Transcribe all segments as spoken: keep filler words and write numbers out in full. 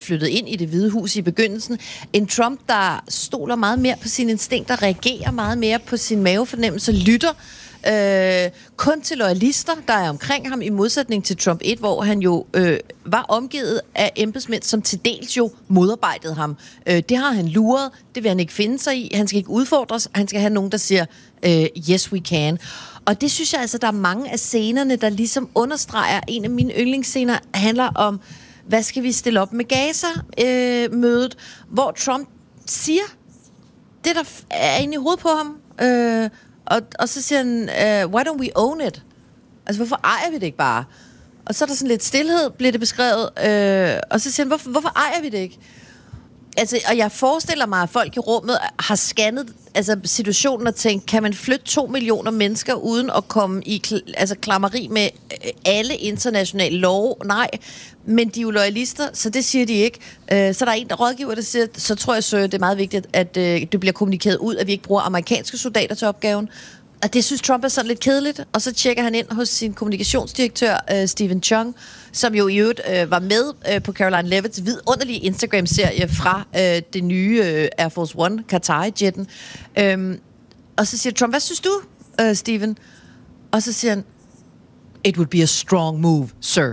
flyttet ind i Det Hvide Hus i begyndelsen. En Trump, der stoler meget mere på sine instinkter, reagerer meget mere på sin mavefornemmelse, lytter øh, kun til loyalister, der er omkring ham, i modsætning til Trump et, hvor han jo øh, var omgivet af embedsmænd, som til dels jo modarbejdede ham. Øh, det har han luret, det vil han ikke finde sig i, han skal ikke udfordres, han skal have nogen, der siger, øh, yes we can. Og det synes jeg altså, der er mange af scenerne, der ligesom understreger, en af mine yndlingsscener handler om, hvad skal vi stille op med Gaza-mødet, øh, hvor Trump siger, det der er inde i hovedet på ham, øh, og, og så siger han, uh, why don't we own it? Altså, hvorfor ejer vi det ikke bare? Og så er der sådan lidt stillhed, bliver det beskrevet, øh, og så siger han, hvorfor, hvorfor ejer vi det ikke? Altså, og jeg forestiller mig, at folk i rummet har scannet altså, situationen og tænkt, kan man flytte to millioner mennesker uden at komme i kl- altså, klammeri med alle internationale love? Nej, men de er jo loyalister, så det siger de ikke. Øh, så der er en, der rådgiver, der siger, så tror jeg, så det er meget vigtigt, at øh, det bliver kommunikeret ud, at vi ikke bruger amerikanske soldater til opgaven. Og det synes Trump er sådan lidt kedeligt, og så tjekker han ind hos sin kommunikationsdirektør, øh, Stephen Chung, som jo i øvrigt øh, var med øh, på Caroline Levitts vidunderlige Instagram-serie fra øh, det nye øh, Air Force One, Qatari-jetten. Øhm, og så siger Trump, hvad synes du, øh, Stephen? Og så siger han, it would be a strong move, sir.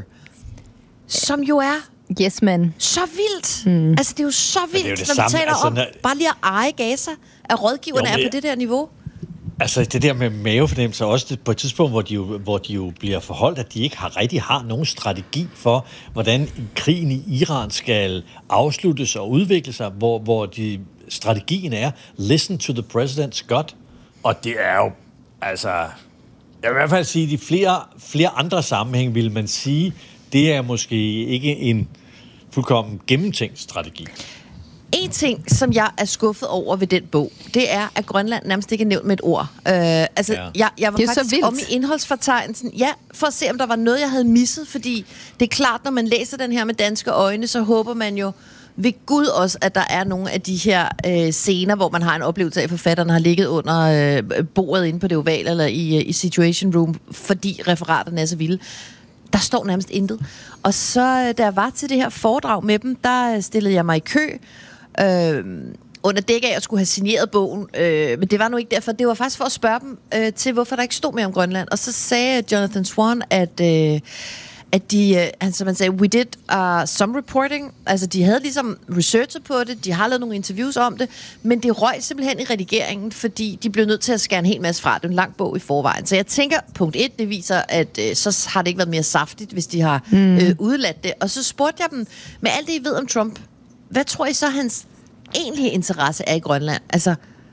Som jo er yes, man. så vildt. Mm. Altså, det er jo så vildt, det er jo det når samme, vi taler altså, om når... bare lige at eje Gaza, at rådgiverne jo, er på det der niveau. Altså det der med mavefornemmelse, også det, på et tidspunkt, hvor de, jo, hvor de jo bliver forholdt, at de ikke har, rigtig har nogen strategi for, hvordan krigen i Iran skal afsluttes og udvikle sig, hvor, hvor de, strategien er, listen to the president's gut. Og det er jo, altså, jeg vil i hvert fald sige, at i flere, flere andre sammenhæng vil man sige, det er måske ikke en fuldkommen gennemtænkt strategi. En ting, som jeg er skuffet over ved den bog, det er, at Grønland nærmest ikke er nævnt med et ord. Uh, altså, ja. jeg, jeg var faktisk om i indholdsfortegnelsen, ja, for at se, om der var noget, jeg havde misset, fordi det er klart, når man læser den her med danske øjne, så håber man jo ved Gud også, at der er nogle af de her øh, scener, hvor man har en oplevelse af, at forfatteren har ligget under øh, bordet inde på det ovale, eller i, i Situation Room, fordi referaterne er så vilde. Der står nærmest intet. Og så, da jeg var til det her foredrag med dem, der stillede jeg mig i kø, Øh, under dæk af, at jeg skulle have signeret bogen, øh, men det var nu ikke derfor. Det var faktisk for at spørge dem øh, til, hvorfor der ikke stod mere om Grønland. Og så sagde Jonathan Swan, at, øh, at de, øh, altså man sagde, we did uh, some reporting. Altså de havde ligesom researchet på det, de har lavet nogle interviews om det, men det røg simpelthen i redigeringen, fordi de blev nødt til at skære en hel masse fra. Det er en lang bog i forvejen. Så jeg tænker, punkt et, det viser, at øh, så har det ikke været mere saftigt, hvis de har mm. øh, udladt det. Og så spurgte jeg dem, med alt det, I ved om Trump, hvad tror I så, hans egentlige interesse er i Grønland? Altså,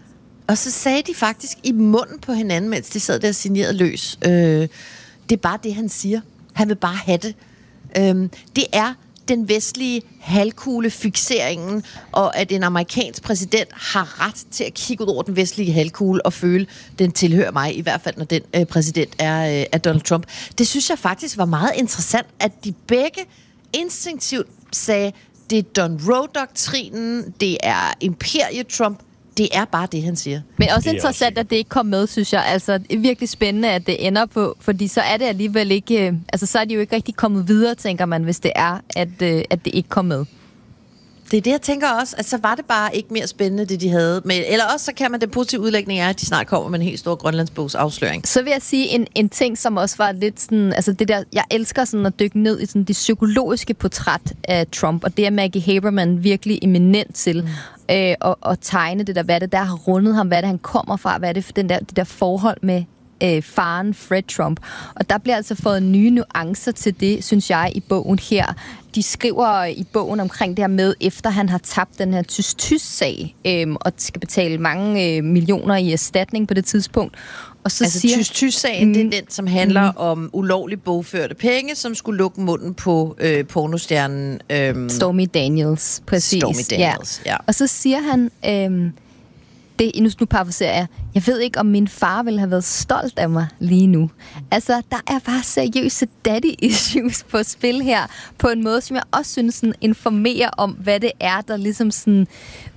og så sagde de faktisk i munden på hinanden, mens de sad der signeret løs. Øh, det er bare det, han siger. Han vil bare have det. Øh, det er den vestlige halvkugle-fixeringen, og at en amerikansk præsident har ret til at kigge ud over den vestlige halvkugle og føle, den tilhører mig, i hvert fald når den øh, præsident er, øh, er Donald Trump. Det synes jeg faktisk var meget interessant, at de begge instinktivt sagde, det er Don Roe-doktrinen, det er Imperie-Trump, det er bare det, han siger. Men også interessant, at det ikke kom med, synes jeg. Altså, det er virkelig spændende, at det ender på, fordi så er det alligevel ikke, altså så er de jo ikke rigtig kommet videre, tænker man, hvis det er, at, at det ikke kom med. Det er det, jeg tænker også, at så var det bare ikke mere spændende, det de havde. Men, eller også så kan man, den positive udlægning er, at de snart kommer med en helt stor grønlandsbogs afsløring. Så vil jeg sige en, en ting, som også var lidt sådan, altså det der, jeg elsker sådan at dykke ned i sådan det psykologiske portræt af Trump, og det er Maggie Haberman virkelig eminent til. Mm. Øh, og, og tegne det der, hvad det der har rundet ham, hvad det han kommer fra, hvad er det for den der, det der forhold med øh, faren Fred Trump. Og der bliver altså fået nye nuancer til det, synes jeg, i bogen her. De skriver i bogen omkring det her med, efter han har tabt den her tysk-tysk-sag, øh, og skal betale mange øh, millioner i erstatning på det tidspunkt. Og så altså siger, tysk-tysk-sagen, mm, det er den, som handler mm. om ulovligt bogførte penge, som skulle lukke munden på øh, pornostjernen øh, Stormy Daniels. Præcis. Stormy Daniels, ja. ja. Og så siger han, øh, det, nu, nu parafraserer jeg, jeg ved ikke, om min far ville have været stolt af mig lige nu. Altså, der er bare seriøse daddy-issues på spil her, på en måde, som jeg også synes sådan, informerer om, hvad det er, der ligesom sådan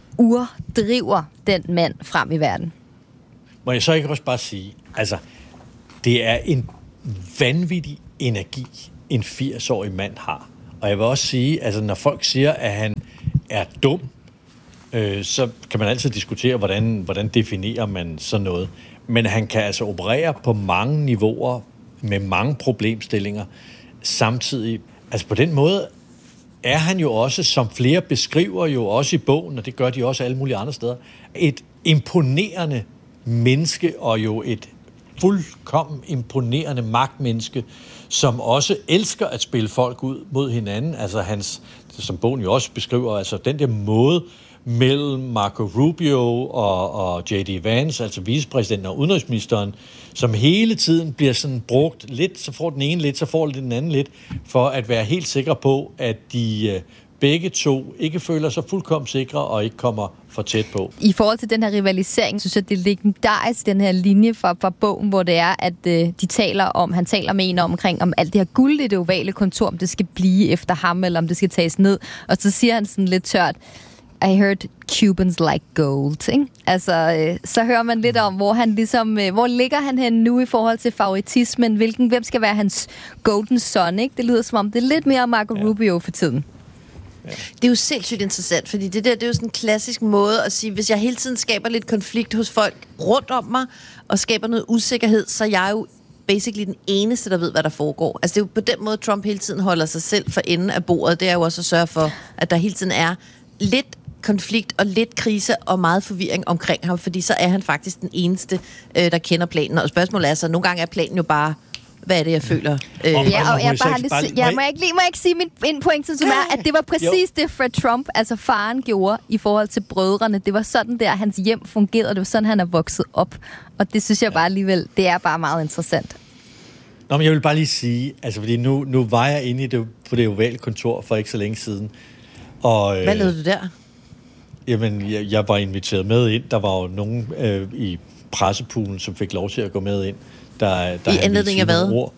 urdriver den mand frem i verden. Må jeg så ikke også bare sige, altså, det er en vanvittig energi, en firs-årig mand har. Og jeg vil også sige, altså når folk siger, at han er dum, øh, så kan man altid diskutere, hvordan, hvordan definerer man sådan noget. Men han kan altså operere på mange niveauer med mange problemstillinger samtidig. Altså på den måde er han jo også, som flere beskriver jo også i bogen, og det gør de også alle mulige andre steder, et imponerende menneske og jo et fuldkommen imponerende magtmenneske, som også elsker at spille folk ud mod hinanden. Altså hans, som bogen jo også beskriver, altså den der måde mellem Marco Rubio og, og J D Vance, altså vicepræsidenten og udenrigsministeren, som hele tiden bliver sådan brugt lidt, så får den ene lidt, så får den anden lidt, for at være helt sikre på, at de begge to ikke føler sig fuldkommen sikre og ikke kommer for tæt på. I forhold til den her rivalisering, synes jeg, det er legendarisk, den her linje fra, fra bogen, hvor det er, at øh, de taler om, han taler med en om, omkring, om alt det her guld i det ovale kontor, om det skal blive efter ham, eller om det skal tages ned. Og så siger han sådan lidt tørt, I heard Cubans like gold, ikke? Altså, øh, så hører man lidt om, hvor han ligesom, øh, hvor ligger han hen nu i forhold til favoritismen, hvilken, hvem skal være hans golden son, ikke? Det lyder som om, det er lidt mere Marco ja. Rubio for tiden. Ja. Det er jo sindssygt interessant, fordi det der, det er jo sådan en klassisk måde at sige, hvis jeg hele tiden skaber lidt konflikt hos folk rundt om mig, og skaber noget usikkerhed, så er jeg jo basically den eneste, der ved, hvad der foregår. Altså det er jo på den måde, Trump hele tiden holder sig selv for enden af bordet. Det er jo også at sørge for, at der hele tiden er lidt konflikt og lidt krise og meget forvirring omkring ham, fordi så er han faktisk den eneste, øh, der kender planen. Og spørgsmålet er så, nogle gange er planen jo bare, hvad er det, jeg føler? Øh. Ja, og jeg, bare lige, bare, ja, må jeg ikke lige, må jeg ikke sige min, min pointe, som er, at det var præcis jo. det, Fred Trump, altså faren, gjorde i forhold til brødrene. Det var sådan der, hans hjem fungerede, det var sådan, han er vokset op. Og det synes jeg bare alligevel, det er bare meget interessant. Nå, men jeg vil bare lige sige, altså fordi nu, nu var jeg inde i det, på det ovale kontor for ikke så længe siden. Og, hvad lavede du der? Jamen, jeg, jeg var inviteret med ind. Der var jo nogen øh, i pressepoolen, som fik lov til at gå med ind. Der, der I anledning af hvad? Ord.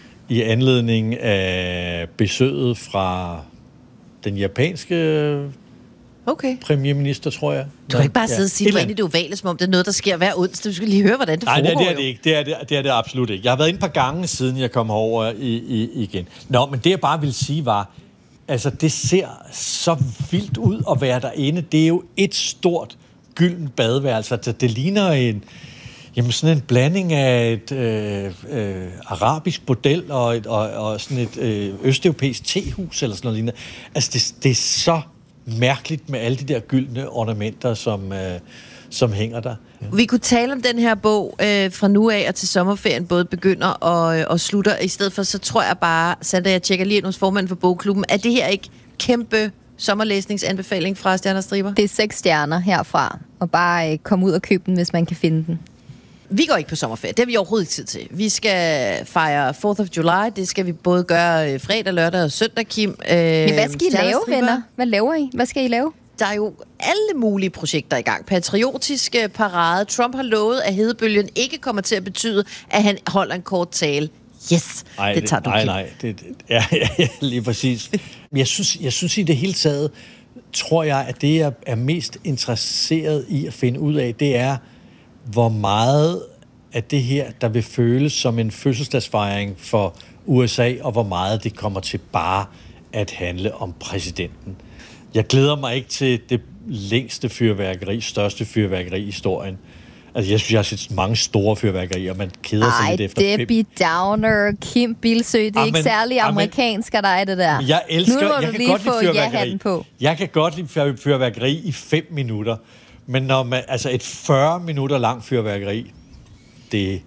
I anledning af besøget fra den japanske okay. premierminister, tror jeg. Du kan ikke bare sidde ja. og sige, at det er ovale, som om det er noget, der sker hver onsdag. Du skal lige høre, hvordan det Nej, foregår. Nej, det er det ikke. Det er det, det er det absolut ikke. Jeg har været inde et par gange, siden jeg kom herover i, i, igen. Nå, men det jeg bare ville sige var, altså, det ser så vildt ud at være derinde. Det er jo et stort gyldent badeværelse. Altså, det ligner en, jamen, sådan en blanding af et øh, øh, arabisk bordel og, et, og, og sådan et øh, østeuropæisk tehus eller sådan noget lignende. Altså, det, det er så mærkeligt med alle de der gyldne ornamenter, som, øh, som hænger der. Ja. Vi kunne tale om den her bog øh, fra nu af og til sommerferien, både begynder og, øh, og slutter. I stedet for, så tror jeg bare, Sandra, jeg tjekker lige ind hos formanden for bogklubben, er det her ikke kæmpe sommerlæsningsanbefaling fra Stjerner og Striber? Det er seks stjerner herfra, og bare øh, komme ud og købe den, hvis man kan finde den. Vi går ikke på sommerferie, det har vi overhovedet ikke tid til. Vi skal fejre fourth of July, det skal vi både gøre fredag, lørdag og søndag, Kim. Øh, Men hvad skal I lave, venner? Hvad laver I? Hvad skal I lave? Der er jo alle mulige projekter i gang. Patriotiske parade. Trump har lovet, at hedebølgen ikke kommer til at betyde, at han holder en kort tale. Yes, ej, det tager du, Nej, Kim. nej, det, ja, ja, ja, lige præcis. Men jeg synes, jeg synes i det hele taget, tror jeg, at det, jeg er mest interesseret i at finde ud af, det er, hvor meget af det her, der vil føles som en fødselsdagsfejring for U S A, og hvor meget det kommer til bare at handle om præsidenten. Jeg glæder mig ikke til det længste fyrværkeri, største fyrværkeri i historien. Altså, jeg synes, jeg har set mange store fyrværkerier, og man keder sig Ej, lidt efter fem. Ej, Debbie Downer, Kim Bilsø, det er amen, ikke særlig amen, amerikansk af dig, det der. Jeg elsker, nu må jeg du kan lige godt få lide fyrværkeri. på. Jeg kan godt lide fyrværkeri i fem minutter, men når man, altså et fyrre minutter langt fyrværkeri, det,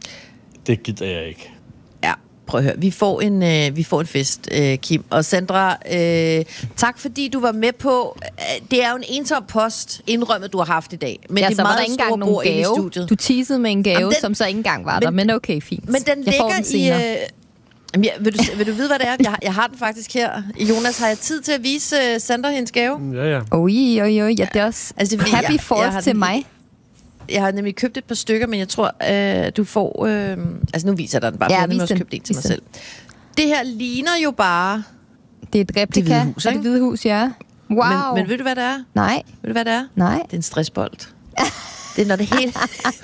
det gider jeg ikke. Ja, prøv at høre. Vi får en, øh, vi får en fest, øh, Kim. Og Sandra, øh, tak fordi du var med på. Øh, det er jo en ensom post, indrømmet, du har haft i dag. Men ja, det er meget store bord inde i studiet. Du teasede med en gave, den, som så ikke engang var men, der, men okay, fint. Men den jeg ligger den senere. i... Øh, ja, vil, du, vil du vide, hvad det er? Jeg, jeg har den faktisk her. Jonas, har jeg tid til at vise uh, Sandra hendes gave? Ja, ja. Oj, oj, oj. Ja, det er også altså, det, happy jeg, fourth jeg til den, mig. Jeg har nemlig købt et par stykker, men jeg tror, øh, du får... Øh, altså, nu viser jeg dig den bare, ja, for jeg har også købt en til mig selv. Det her ligner jo bare... Det er et replika af det, det Hvide Hus, ja. Wow. Men, men ved du, hvad det er? Nej. Ved du, hvad det er? Nej. Det er en stressbold. Det er, når det hele...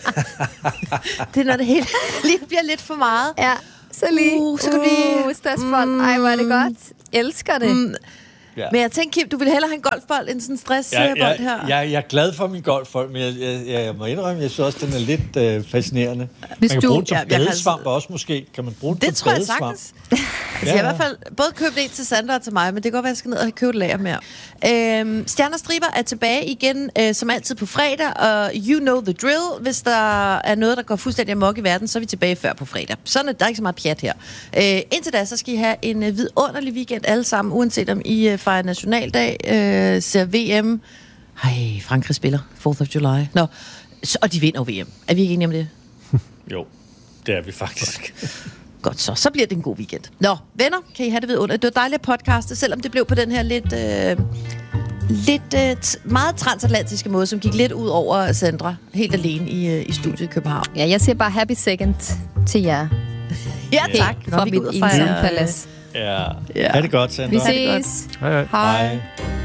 det er, når det hele lige bliver lidt for meget. Ja, så lige. Uh, så kan vi... Uh, stressbold. Mm. Ej, hvor er det godt. elsker det. Mm. Ja. Men jeg tænker, Kim, du vil hellere have en golfbold end sådan en stressbold ja, ja, her. Jeg, jeg er glad for min golfbold, men jeg, jeg, jeg må indrømme, jeg synes også, den er lidt øh, fascinerende. Hvis man kan du, bruge den som ja, badesvamp altså, også måske. Kan man bruge den det som tror jeg sagtens. Altså, ja. Jeg har i hvert fald både købt en til Sandra og til mig, men det kan godt være, at jeg skal ned og købe et lager mere. Øhm, Stjerner Striber er tilbage igen, øh, som altid på fredag, og you know the drill. Hvis der er noget, der går fuldstændig amok i verden, så er vi tilbage før på fredag. Sådan er der ikke så meget pjat her. Øh, indtil da, så skal I have en øh, vidunderlig weekend alle sammen, uanset om I øh, fejrer nationaldag, øh, ser V M. Hej, Frankrig spiller fourth of July. Nå, så, og de vinder jo V M. Er vi ikke enige om det? Jo, det er vi faktisk. Godt så, så bliver det en god weekend. Nå, venner, kan I have det vidunderligt. Det var dejligt at podcaste, selvom det blev på den her lidt, øh, lidt øh, t- meget transatlantiske måde, som gik lidt ud over Sandra, helt alene i, øh, i studiet i København. Ja, jeg siger bare happy second til jer. Ja, tak. Nå, fra mit ensomme palads. Ja, ja. Ha' det godt, Sandra. Vi ses. Hej. Hej. Hej.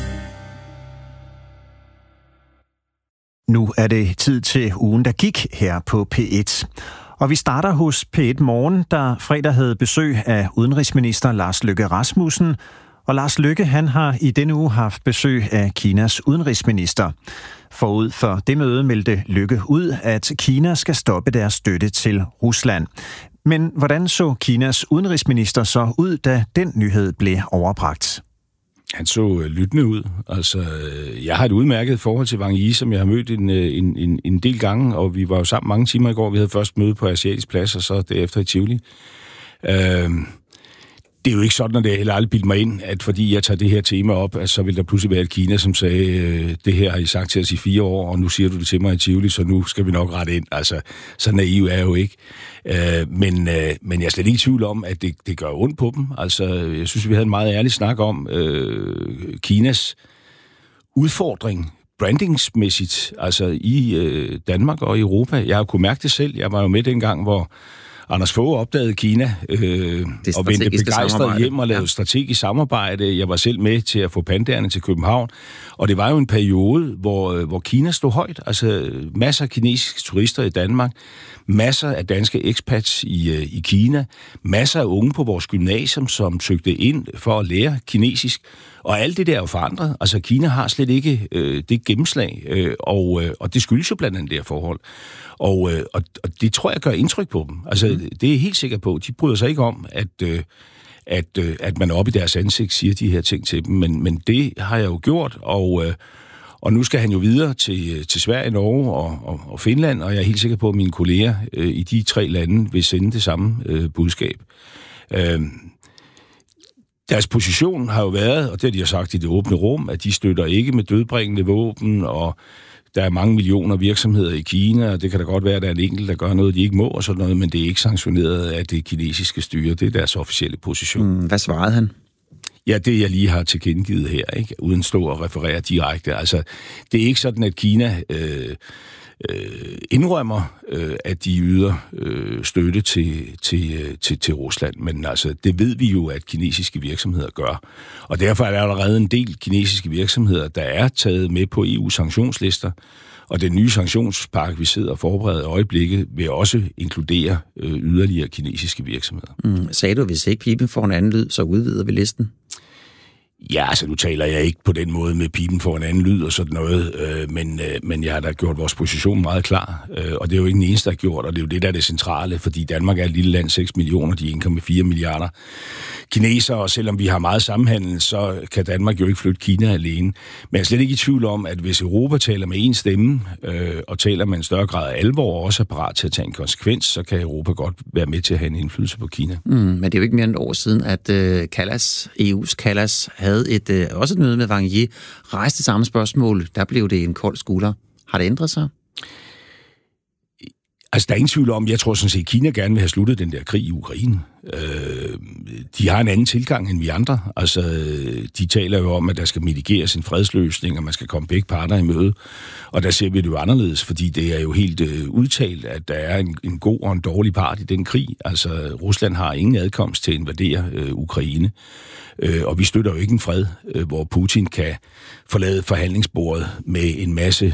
Nu er det tid til ugen, der gik her på P et. Og vi starter hos P et Morgen, der fredag havde besøg af udenrigsminister Lars Løkke Rasmussen. Og Lars Løkke, han har i denne uge haft besøg af Kinas udenrigsminister. Forud for det møde meldte Løkke ud, at Kina skal stoppe deres støtte til Rusland. Men hvordan så Kinas udenrigsminister så ud, da den nyhed blev overbragt? Han så lyttende ud. Altså, jeg har et udmærket forhold til Wang Yi, som jeg har mødt en, en, en, en del gange, og vi var jo sammen mange timer i går. Vi havde først møde på Asiatisk Plads, og så derefter i Tivoli. Øh, det er jo ikke sådan, at det heller aldrig bildt mig ind, at fordi jeg tager det her tema op, at så vil der pludselig være et Kina, som sagde, det her har I sagt til os i fire år, og nu siger du det til mig i Tivoli, så nu skal vi nok rette ind. Altså, så naiv er jeg jo ikke. Øh, men, øh, men jeg er slet ikke i tvivl om, at det, det gør ondt på dem. Altså, jeg synes, vi havde en meget ærlig snak om øh, Kinas udfordring, brandingsmæssigt, altså i øh, Danmark og i Europa. Jeg har kunnet mærke det selv. Jeg var jo med dengang, hvor Anders Fogh opdagede Kina øh, og vendte begejstret hjem og lavede ja. strategisk samarbejde. Jeg var selv med til at få pandagerne til København. Og det var jo en periode, hvor, hvor Kina stod højt. Altså masser af kinesiske turister i Danmark, masser af danske expats i, øh, i Kina, masser af unge på vores gymnasium, som søgte ind for at lære kinesisk. Og alt det der er jo forandret. Altså Kina har slet ikke øh, det gennemslag, øh, og, øh, og det skyldes jo blandt andet det her forhold. Og, øh, og, og det tror jeg gør indtryk på dem. Altså mm. det er jeg helt sikker på. De bryder sig ikke om, at, øh, at, øh, at man oppe i deres ansigt siger de her ting til dem. Men, men det har jeg jo gjort, og, øh, og nu skal han jo videre til, til Sverige, Norge og, og, og Finland, og jeg er helt sikker på, at mine kolleger øh, i de tre lande vil sende det samme øh, budskab. Øh, Deres position har jo været, og det har de har sagt i det åbne rum, at de støtter ikke med dødbringende våben, og der er mange millioner virksomheder i Kina, og det kan da godt være, at der er en enkelt, der gør noget, de ikke må, og sådan noget, men det er ikke sanktioneret af det kinesiske styre. Det er deres officielle position. Mm, hvad svarede han? Ja, det jeg lige har tilkendegivet her, ikke? Uden stå og referere direkte. Altså, det er ikke sådan, at Kina øh, øh, indrømmer, øh, at de yder øh, støtte til, til, til, til Rusland. Men altså, det ved vi jo, at kinesiske virksomheder gør. Og derfor er der allerede en del kinesiske virksomheder, der er taget med på E U sanktionslister. Og den nye sanktionspakke, vi sidder og forbereder i øjeblikket, vil også inkludere øh, yderligere kinesiske virksomheder. Mm, sagde du, hvis ikke pipen får en anden lyd, så udvider vi listen? Ja, altså nu taler jeg ikke på den måde med pipen for en anden lyd og sådan noget, øh, men, øh, men jeg har da gjort vores position meget klar, øh, og det er jo ikke den eneste, der har gjort, og det er jo det, der er det centrale, fordi Danmark er et lille land, seks millioner, de en komma fire milliarder kinesere, og selvom vi har meget sammenhandel, så kan Danmark jo ikke flytte Kina alene. Men jeg er slet ikke i tvivl om, at hvis Europa taler med en stemme, øh, og taler med en større grad af alvor, og også er parat til at tage en konsekvens, så kan Europa godt være med til at have en indflydelse på Kina. Mm, men det er jo ikke mere end et år siden, at øh, Kallas, E U's Kallas, havde et, øh, også et møde med Wang Yi, rejste samme spørgsmål. Der blev det en kold skulder. Har det ændret sig? Altså, der er ingen tvivl om, jeg tror sådan set, at Kina gerne vil have sluttet den der krig i Ukraine. Øh, de har en anden tilgang end vi andre. Altså, de taler jo om, at der skal mitigeres en fredsløsning, og man skal komme begge parter i møde. Og der ser vi det jo anderledes, fordi det er jo helt øh, udtalt, at der er en, en god og en dårlig part i den krig. Altså, Rusland har ingen adkomst til at invadere øh, Ukraine. Øh, og vi støtter jo ikke en fred, øh, hvor Putin kan forlade forhandlingsbordet med en masse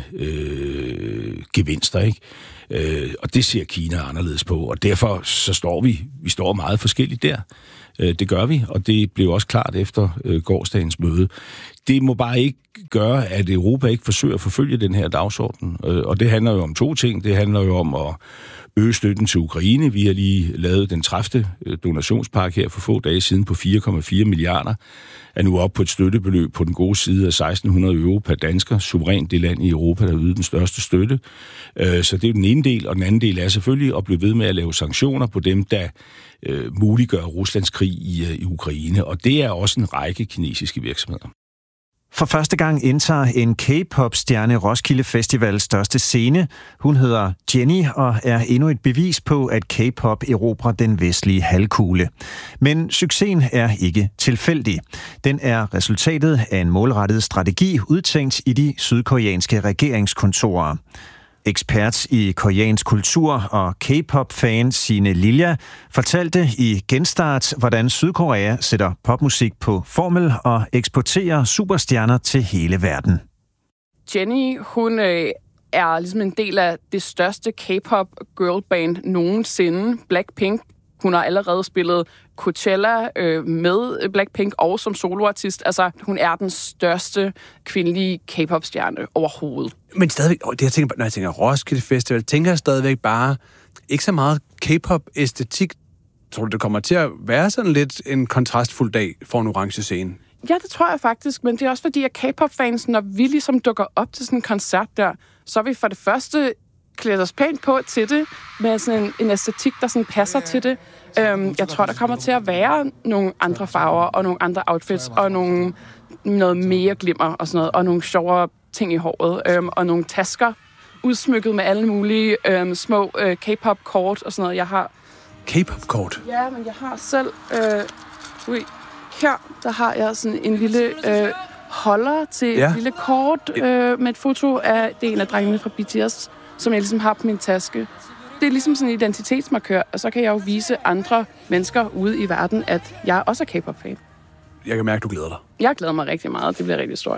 øh, gevinster, ikke? Øh, og det ser Kina anderledes på, og derfor så står vi, vi står meget forskelligt der. Øh, det gør vi, og det blev også klart efter øh, gårsdagens møde. Det må bare ikke gøre, at Europa ikke forsøger at forfølge den her dagsorden. Øh, og det handler jo om to ting. Det handler jo om at øge støtten til Ukraine. Vi har lige lavet den tredivte donationspakke her for få dage siden på fire komma fire milliarder. Er nu oppe på et støttebeløb på den gode side af seksten hundrede euro per dansker. Suverænt det land i Europa, der yder den største støtte. Så det er den ene del, og den anden del er selvfølgelig at blive ved med at lave sanktioner på dem, der øh, muliggør Ruslands krig i, i Ukraine. Og det er også en række kinesiske virksomheder. For første gang indtager en K-pop-stjerne Roskilde Festivals største scene. Hun hedder Jennie og er endnu et bevis på, at K-pop erobrer den vestlige halvkugle. Men succesen er ikke tilfældig. Den er resultatet af en målrettet strategi udtænkt i de sydkoreanske regeringskontorer. Ekspert i koreansk kultur og K-pop-fan Signe Lilja fortalte i Genstart, hvordan Sydkorea sætter popmusik på formel og eksporterer superstjerner til hele verden. Jennie, hun øh, er ligesom en del af det største K-pop girlband nogensinde, Blackpink. Hun har allerede spillet Coachella øh, med Blackpink og som soloartist. Altså, hun er den største kvindelige K-pop-stjerne overhovedet. Men stadigvæk, det jeg tænker, når jeg tænker Roskilde Festival, tænker jeg stadigvæk bare ikke så meget K-pop-æstetik. Tror du, det kommer til at være sådan lidt en kontrastfuld dag for en orange scene? Ja, det tror jeg faktisk, men det er også fordi, at K-pop-fans, når vi ligesom dukker op til sådan en koncert der, så er vi for det første klædt os pænt på til det, med sådan en, en æstetik, der sådan passer til det. Øhm, jeg tror, der kommer til at være nogle andre farver, og nogle andre outfits, og nogle, noget mere glimmer og sådan noget, og nogle sjovere ting i håret, øhm, og nogle tasker udsmykket med alle mulige øhm, små øh, K-pop-kort og sådan noget. Jeg har... K-pop-kort? Ja, men jeg har selv... Øh, ui, her, der har jeg sådan en lille øh, holder til ja. et lille kort øh, med et foto af det en af drengene fra B T S, som jeg ligesom har på min taske. Det er ligesom sådan en identitetsmarkør, og så kan jeg jo vise andre mennesker ude i verden, at jeg også er K-pop-fan. Jeg kan mærke, at du glæder dig. Jeg glæder mig rigtig meget. Det bliver rigtig stort.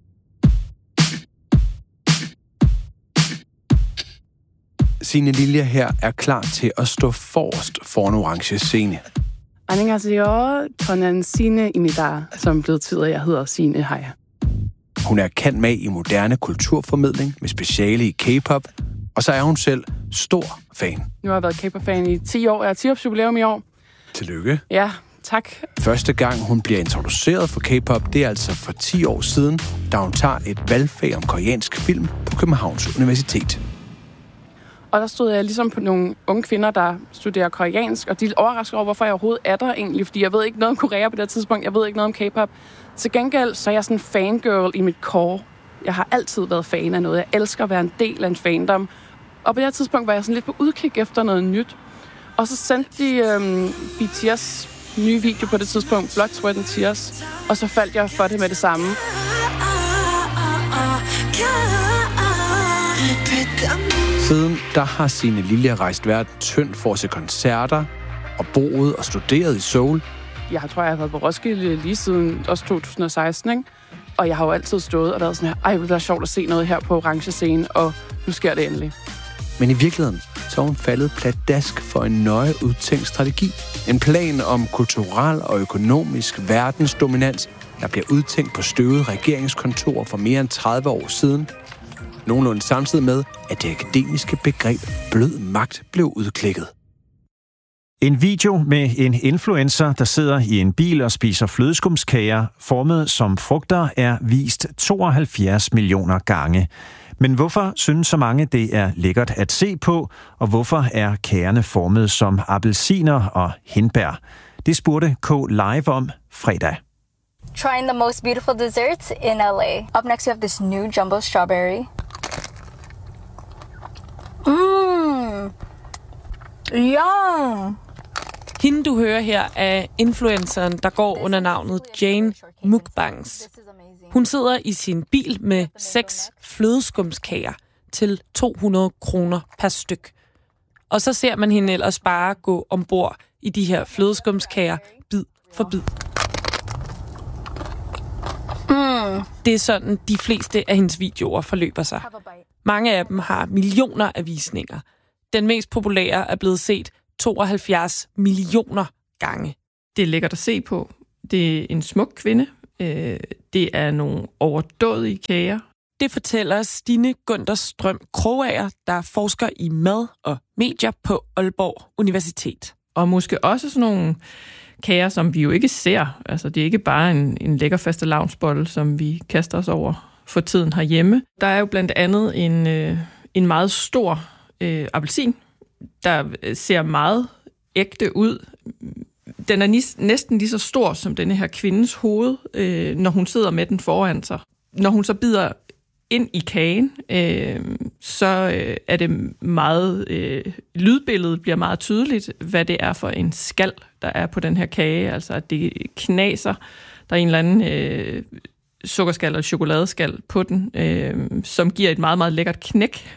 Signe Lilja her er klar til at stå forrest for en orange scene. 안녕하세요. 저는 Sine입니다, som betyder, jeg hedder Signe. Hej. Hun er kendt med i moderne kulturformidling med speciale i K-pop, og så er hun selv stor fan. Nu har jeg været K-pop-fan i ti år. Jeg har ti-års jubilæum i år. Tillykke. Ja, tak. Første gang, hun bliver introduceret for K-pop, det er altså for ti år siden, da hun tager et valgfag om koreansk film på Københavns Universitet. Og der stod jeg ligesom på nogle unge kvinder, der studerer koreansk, og de er overrasket over, hvorfor jeg overhovedet er der egentlig, fordi jeg ved ikke noget om Korea på det tidspunkt, jeg ved ikke noget om K-pop. Til gengæld, så er jeg sådan en fangirl i mit core. Jeg har altid været fan af noget. Jeg elsker at være en del af en fandom. Og på det tidspunkt var jeg sådan lidt på udkig efter noget nyt. Og så sendte de øhm, B T S nye video på det tidspunkt, Blood, Sweat and Tears, og så faldt jeg for det med det samme. Siden der har Signe Lilja rejst verden tyndt for at se koncerter og boet og studeret i Seoul. Jeg tror, jeg har været på Roskilde lige siden også to tusind og seksten, ikke? Og jeg har jo altid stået og været sådan her, ej, det ville være sjovt at se noget her på orange scene, og nu sker det endelig. Men i virkeligheden, så er hun faldet pladask for en nøje udtænkt strategi. En plan om kulturel og økonomisk verdensdominans, der bliver udtænkt på støvede regeringskontorer for mere end tredive år siden. Nogenlunde samtidig med, at det akademiske begreb blød magt blev udklikket. En video med en influencer, der sidder i en bil og spiser flødeskumskager, formet som frugter, er vist tooghalvfjerds millioner gange. Men hvorfor synes så mange, det er lækkert at se på, og hvorfor er kagerne formet som appelsiner og hindbær? Det spurgte K Live om fredag. Trying the most beautiful desserts in L A. Up next we have this new jumbo strawberry. Mmm. Yum. Hende, du hører her, er influenceren, der går under navnet Jane Mukbangs. Hun sidder i sin bil med seks flødeskumskager til to hundrede kroner per styk. Og så ser man hende ellers bare gå ombord i de her flødeskumskager bid for bid. Mm. Det er sådan, de fleste af hendes videoer forløber sig. Mange af dem har millioner af visninger. Den mest populære er blevet set tooghalvfjerds millioner gange. Det er lækkert at se på. Det er en smuk kvinde. Det er nogle overdådige kager. Det fortæller Stine Gunderstrøm Krogager, der forsker i mad og medier på Aalborg Universitet. Og måske også sådan nogle kager, som vi jo ikke ser. Altså, det er ikke bare en, en lækker fastelavnsbolle, som vi kaster os over for tiden herhjemme. Der er jo blandt andet en, øh, en meget stor øh, appelsin, der ser meget ægte ud. Den er nis, næsten lige så stor som denne her kvindes hoved, øh, når hun sidder med den foran sig. Når hun så bider ind i kagen, øh, så øh, er det meget... Øh, lydbilledet bliver meget tydeligt, hvad det er for en skal, der er på den her kage. Altså, at det knaser. Der er en eller anden øh, sukkerskal eller chokoladeskal på den, øh, som giver et meget, meget lækkert knæk.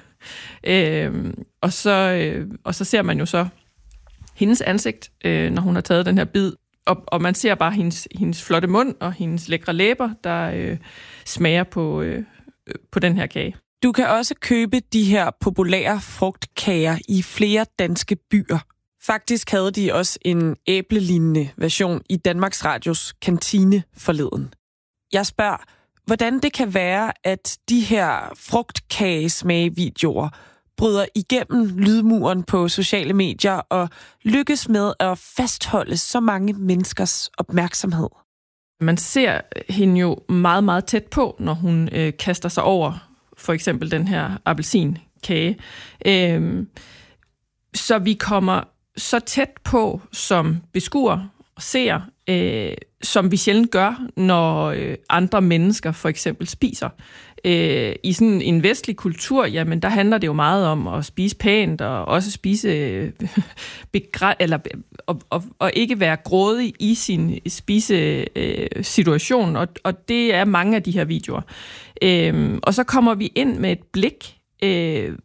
Øh, og, så, øh, og så ser man jo så hendes ansigt, øh, når hun har taget den her bid. Og, og man ser bare hendes, hendes flotte mund og hendes lækre læber, der øh, smager på, øh, på den her kage. Du kan også købe de her populære frugtkager i flere danske byer. Faktisk havde de også en æblelignende version i Danmarks Radios kantine forleden. Jeg spørger, hvordan det kan være, at de her frugtkagesmagevideoer bryder igennem lydmuren på sociale medier og lykkes med at fastholde så mange menneskers opmærksomhed. Man ser hende jo meget, meget tæt på, når hun øh, kaster sig over for eksempel den her appelsinkage. Øh, så vi kommer så tæt på som beskuer og seer, øh, som vi sjældent gør, når øh, andre mennesker for eksempel spiser. Øh, I sådan en vestlig kultur, jamen der handler det jo meget om at spise pænt og også spise øh, begræ- eller og, og, og ikke være grådig i sin spisesituation, øh, og, og det er mange af de her videoer. Øh, og så kommer vi ind med et blik, øh,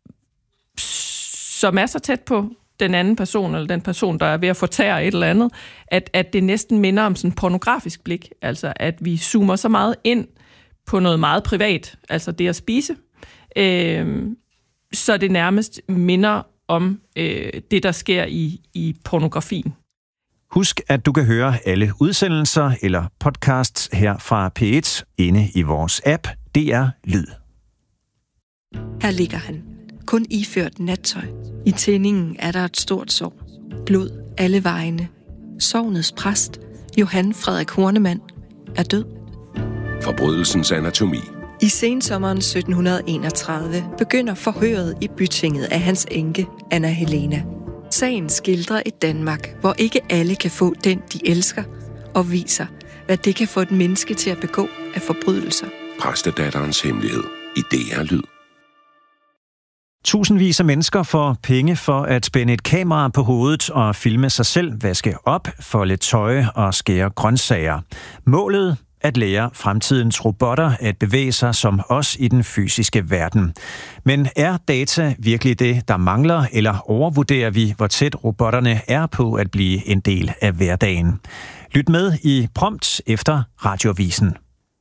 som er så tæt på den anden person, eller den person, der er ved at fortære et eller andet, at, at det næsten minder om sådan et pornografisk blik. Altså, at vi zoomer så meget ind på noget meget privat, altså det at spise, øh, så det nærmest minder om øh, det, der sker i, i pornografien. Husk, at du kan høre alle udsendelser eller podcasts her fra P et inde i vores app D R Lyd. Her ligger han, kun iført nattøj. I tændingen er der et stort sår. Blod alle vejene. Sovnets præst, Johan Frederik Hornemann, er død. Forbrydelsens anatomi. I sensommeren sytten enogtredive begynder forhøret i bytinget af hans enke, Anna Helena. Sagen skildrer et Danmark, hvor ikke alle kan få den, de elsker, og viser, hvad det kan få et menneske til at begå af forbrydelser. Præstedatterens hemmelighed i D R Lyd. Tusindvis af mennesker får penge for at spænde et kamera på hovedet og filme sig selv vaske op, folde tøj og skære grøntsager. Målet at lære fremtidens robotter at bevæge sig som os i den fysiske verden. Men er data virkelig det, der mangler, eller overvurderer vi, hvor tæt robotterne er på at blive en del af hverdagen? Lyt med i Prompt efter Radioavisen.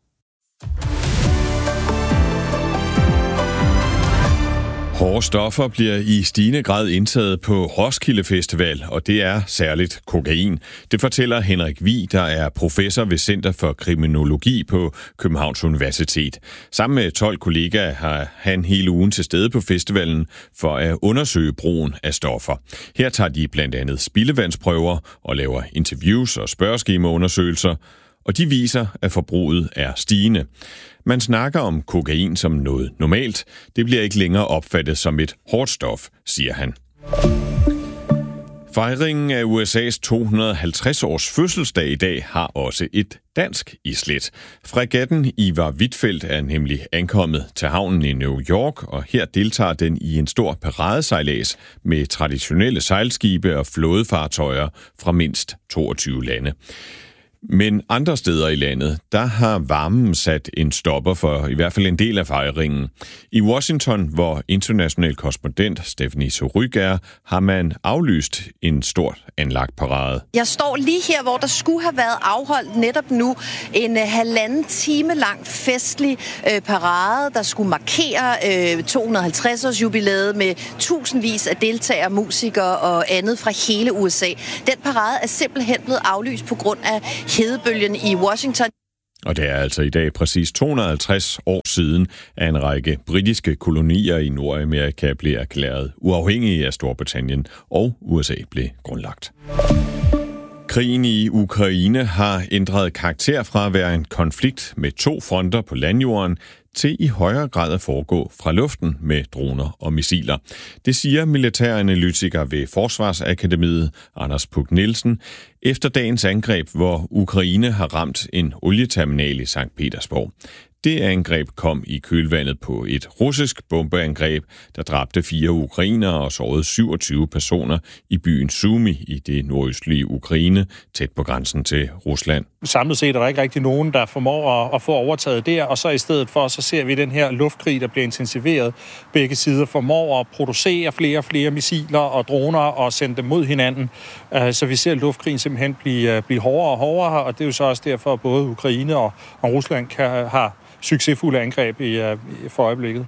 Hårde stoffer bliver i stigende grad indtaget på Roskilde Festival, og det er særligt kokain. Det fortæller Henrik Vig, der er professor ved Center for Kriminologi på Københavns Universitet. Sammen med tolv kollegaer har han hele ugen til stede på festivalen for at undersøge brugen af stoffer. Her tager de blandt andet spildevandsprøver og laver interviews og spørgeskemaundersøgelser, og de viser, at forbruget er stigende. Man snakker om kokain som noget normalt. Det bliver ikke længere opfattet som et hårdt stof, siger han. Fejringen af U S A's to hundrede og halvtreds års fødselsdag i dag har også et dansk islet. Fregatten Ivar Huitfeldt er nemlig ankommet til havnen i New York, og her deltager den i en stor paradesejlads med traditionelle sejlskibe og flådefartøjer fra mindst toogtyve lande. Men andre steder i landet, der har varmen sat en stopper for i hvert fald en del af fejringen. I Washington, hvor international korrespondent Stephanie Surrugue er, har man aflyst en stort anlagt parade. Jeg står lige her, hvor der skulle have været afholdt netop nu en uh, halvanden time lang festlig uh, parade, der skulle markere uh, to hundrede og halvtreds års jubilæet med tusindvis af deltagere, musikere og andet fra hele U S A. Den parade er simpelthen blevet aflyst på grund af hedebølgen i Washington. Og det er altså i dag præcis to hundrede og halvtreds år siden, at en række britiske kolonier i Nordamerika blev erklæret uafhængige af Storbritannien, og U S A blev grundlagt. Krigen i Ukraine har ændret karakter fra at være en konflikt med to fronter på landjorden til i højere grad at foregå fra luften med droner og missiler. Det siger militæranalytiker ved Forsvarsakademiet, Anders Puk Nielsen, efter dagens angreb, hvor Ukraine har ramt en olieterminal i Sankt Petersborg. Det angreb kom i kølvandet på et russisk bombeangreb, der dræbte fire ukrainere og sårede syvogtyve personer i byen Sumy i det nordøstlige Ukraine, tæt på grænsen til Rusland. Samlet set er der ikke rigtig nogen, der formår at, at få overtaget der, og så i stedet for, så ser vi den her luftkrig, der bliver intensiveret. Begge sider formår at producere flere og flere missiler og droner og sende dem mod hinanden. Så vi ser luftkrigen simpelthen blive, blive hårdere og hårdere, og det er jo så også derfor, at både Ukraine og, og Rusland kan have succesfulde angreb i, uh, for øjeblikket.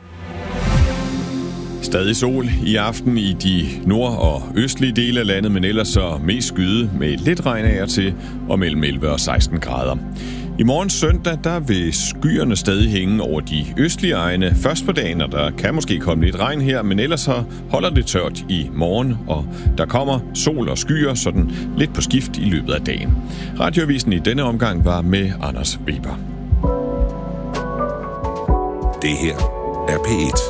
Stadig sol i aften i de nord- og østlige dele af landet, men ellers så mest skyde med lidt regn af og til og mellem elleve og seksten grader. I morgen søndag, der vil skyerne stadig hænge over de østlige egne først på dagen, og der kan måske komme lidt regn her, men ellers så holder det tørt i morgen, og der kommer sol og skyer sådan lidt på skift i løbet af dagen. Radioavisen i denne omgang var med Anders Weber. Det her er P et.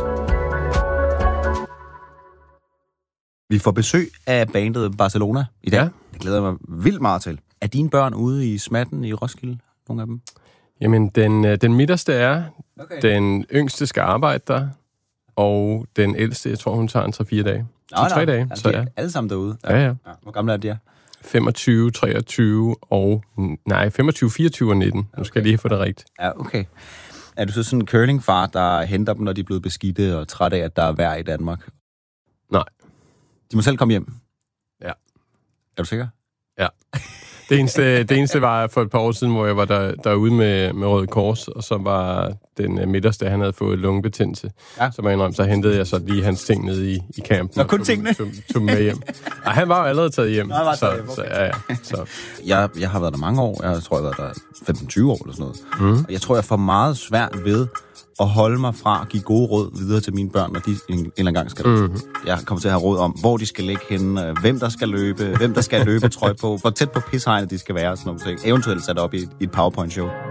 Vi får besøg af bandet Barcelona i dag. Ja. Det glæder jeg mig vildt meget til. Er dine børn ude i smatten i Roskilde? Nogle af dem? Jamen, den, den midterste er, okay. Den yngste skal arbejde der, og den ældste, jeg tror, hun tager en tre fire dage. Nå, tre dage, altså, så ja. Alle sammen derude? Ja, ja. ja. Hvor gamle er de? femogtyve, treogtyve og... Nej, femogtyve, fireogtyve og nitten. Okay. Nu skal jeg lige få det rigtigt. Ja, okay. Er du så sådan en curlingfar, der henter dem, når de er blevet beskidte og trætte af, at der er vejr i Danmark? Nej. De må selv komme hjem? Ja. Er du sikker? Ja. Det eneste, det eneste var for et par år siden, hvor jeg var der, derude med, med Røde Kors, og så var den midterste, han havde fået lungebetændelse. Ja. Så, man, så hentede jeg så lige hans ting ned i, i campen. Og kun tingene? Tog, tog med hjem. Og han var jo allerede taget hjem. Nå, var så, hjem. Okay. Så, ja, ja, så. Jeg, jeg har været der mange år. Jeg tror, jeg har været der femten tyve år eller sådan noget. Mm. Og jeg tror, jeg får meget svært ved at holde mig fra at give gode råd videre til mine børn, når de en, en eller anden gang skal løbe. Mm-hmm. Jeg kommer til at have råd om, hvor de skal ligge henne, hvem der skal løbe, hvem der skal løbe trøje på, hvor tæt på pishegnet de skal være og sådan noget. Eventuelt sat op i, i et PowerPoint-show.